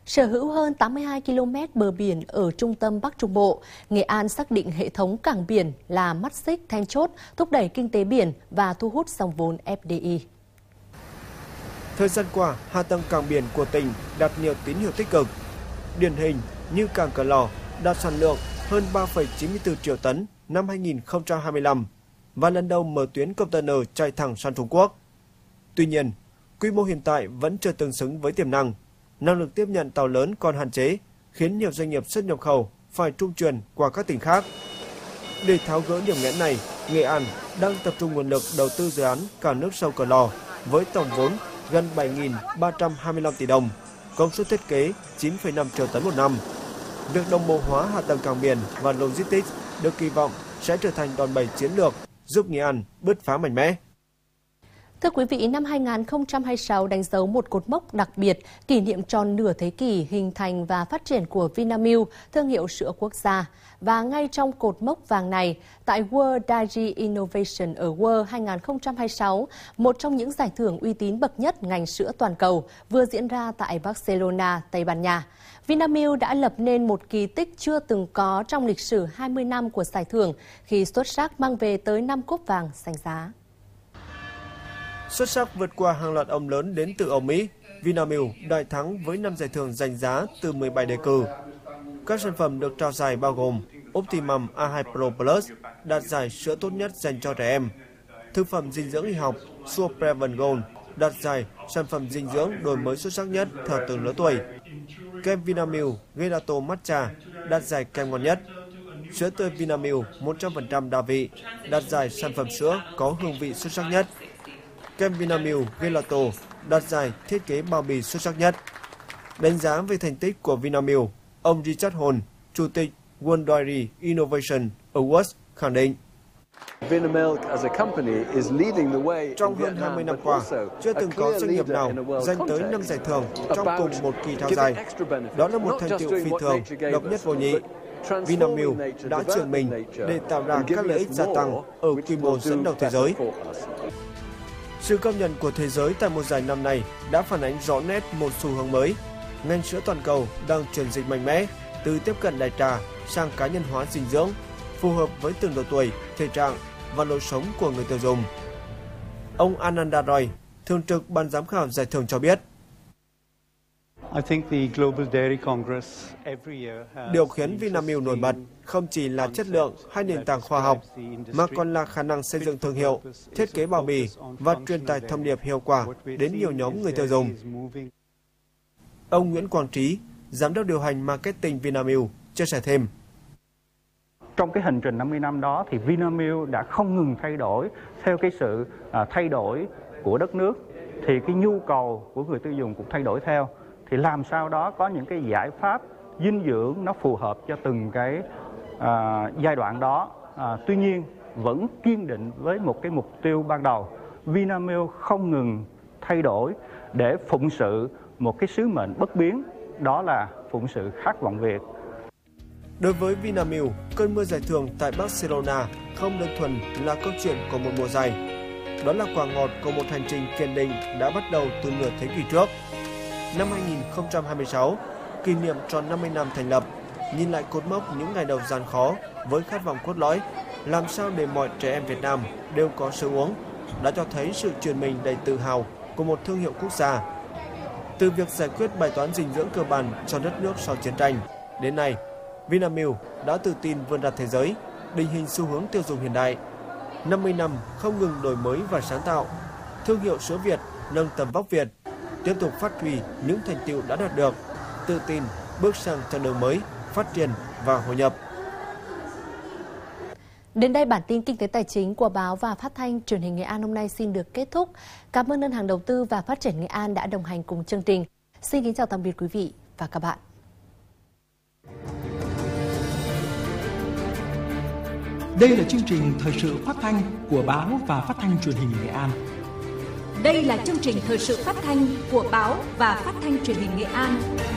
Sở hữu hơn 82 km bờ biển ở trung tâm Bắc Trung Bộ, Nghệ An xác định hệ thống cảng biển là mắt xích then chốt thúc đẩy kinh tế biển và thu hút dòng vốn FDI. Thời gian qua, hạ tầng cảng biển của tỉnh đạt nhiều tín hiệu tích cực. Điển hình như cảng Cửa Lò đạt sản lượng hơn 3,94 triệu tấn năm 2025 và lần đầu mở tuyến container chạy thẳng sang Trung Quốc. Tuy nhiên, quy mô hiện tại vẫn chưa tương xứng với tiềm năng. Năng lực tiếp nhận tàu lớn còn hạn chế, khiến nhiều doanh nghiệp xuất nhập khẩu phải trung chuyển qua các tỉnh khác. Để tháo gỡ điểm nghẽn này, Nghệ An đang tập trung nguồn lực đầu tư dự án cảng nước sâu Cửa Lò với tổng vốn gần 7.325 tỷ đồng, công suất thiết kế 9,5 triệu tấn một năm. Việc đồng bộ hóa hạ tầng cảng biển và logistics được kỳ vọng sẽ trở thành đòn bẩy chiến lược giúp Nghệ An bứt phá mạnh mẽ. Thưa quý vị, năm 2026 đánh dấu một cột mốc đặc biệt, kỷ niệm tròn nửa thế kỷ hình thành và phát triển của Vinamilk, thương hiệu sữa quốc gia. Và ngay trong cột mốc vàng này, tại World Dairy Innovation Award 2026, một trong những giải thưởng uy tín bậc nhất ngành sữa toàn cầu, vừa diễn ra tại Barcelona, Tây Ban Nha. Vinamilk đã lập nên một kỳ tích chưa từng có trong lịch sử 20 năm của giải thưởng khi xuất sắc mang về tới 5 cúp vàng danh giá. Xuất sắc vượt qua hàng loạt ông lớn đến từ Âu Mỹ, Vinamilk đại thắng với 5 giải thưởng danh giá từ 17 đề cử. Các sản phẩm được trao giải bao gồm Optimum A2 Pro Plus, đạt giải sữa tốt nhất dành cho trẻ em. Thực phẩm dinh dưỡng y học Supreven Gold, đạt giải sản phẩm dinh dưỡng đổi mới xuất sắc nhất theo từng lứa tuổi. Kem Vinamilk Gelato Matcha, đạt giải kem ngon nhất. Sữa tươi Vinamilk 100% đa vị, đạt giải sản phẩm sữa có hương vị xuất sắc nhất. Kem Vinamilk Gelato đạt giải thiết kế bao bì xuất sắc nhất. Đánh giá về thành tích của Vinamilk, ông Richard Hall, Chủ tịch World Dairy Innovation Awards khẳng định: trong hơn 20 năm qua, chưa từng có doanh nghiệp nào giành tới 5 giải thưởng trong cùng một kỳ trao giải. Đó là một thành tựu phi thường, độc nhất vô nhị. Vinamilk đã chuyển mình để tạo ra các lợi ích gia tăng ở quy mô dẫn đầu thế giới. Sự công nhận của thế giới tại mùa giải năm nay đã phản ánh rõ nét một xu hướng mới. Ngành sữa toàn cầu đang chuyển dịch mạnh mẽ từ tiếp cận đại trà sang cá nhân hóa dinh dưỡng, phù hợp với từng độ tuổi, thể trạng và lối sống của người tiêu dùng. Ông Ananda Roy, thường trực ban giám khảo giải thưởng cho biết: điều khiến Vinamilk nổi bật không chỉ là chất lượng hay nền tảng khoa học, mà còn là khả năng xây dựng thương hiệu, thiết kế bao bì và truyền tải thông điệp hiệu quả đến nhiều nhóm người tiêu dùng. Ông Nguyễn Quang Trí, giám đốc điều hành marketing Vinamilk, chia sẻ thêm: trong cái hành trình 50 năm đó thì Vinamilk đã không ngừng thay đổi theo cái sự thay đổi của đất nước, thì cái nhu cầu của người tiêu dùng cũng thay đổi theo. Thì làm sao đó có những cái giải pháp dinh dưỡng nó phù hợp cho từng cái giai đoạn đó. Tuy nhiên vẫn kiên định với một cái mục tiêu ban đầu. Vinamilk không ngừng thay đổi để phụng sự một cái sứ mệnh bất biến, đó là phụng sự khát vọng Việt. Đối với Vinamilk, cơn mưa giải thưởng tại Barcelona không đơn thuần là câu chuyện của một mùa giải. Đó là quả ngọt của một hành trình kiên định đã bắt đầu từ nửa thế kỷ trước. Năm 2026, kỷ niệm tròn 50 năm thành lập, nhìn lại cột mốc những ngày đầu gian khó với khát vọng cốt lõi, làm sao để mọi trẻ em Việt Nam đều có sữa uống, đã cho thấy sự truyền mình đầy tự hào của một thương hiệu quốc gia. Từ việc giải quyết bài toán dinh dưỡng cơ bản cho đất nước sau chiến tranh, đến nay, Vinamilk đã tự tin vươn ra thế giới, định hình xu hướng tiêu dùng hiện đại. 50 năm không ngừng đổi mới và sáng tạo, thương hiệu sữa Việt nâng tầm vóc Việt, tiếp tục phát huy những thành tựu đã đạt được, tự tin bước sang chặng đường mới, phát triển và hội nhập. Đến đây bản tin kinh tế tài chính của báo và phát thanh truyền hình Nghệ An hôm nay xin được kết thúc. Cảm ơn Ngân hàng Đầu tư và Phát triển Nghệ An đã đồng hành cùng chương trình. Xin kính chào tạm biệt quý vị và các bạn. Đây là chương trình thời sự phát thanh của báo và phát thanh truyền hình Nghệ An. Đây là chương trình thời sự phát thanh của báo và phát thanh truyền hình Nghệ An.